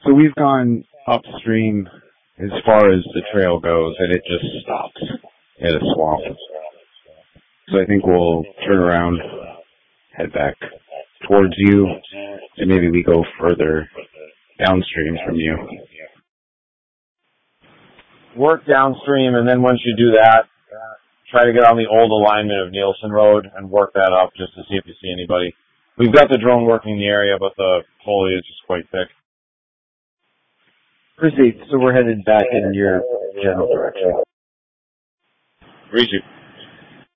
So we've gone upstream as far as the trail goes, and it just stops at a swamp. So I think we'll turn around, head back towards you, and maybe we go further downstream from you. Work downstream, and then once you do that, try to get on the old alignment of Nielsen Road and work that up just to see if you see anybody. We've got the drone working the area, but the foliage is quite thick. Proceed. So we're headed back in your general direction. Reach you.